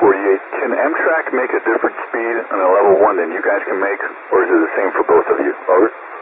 48. Can Amtrak make a different speed on a level 1 than you guys can make, or is it the same for both of you? Over.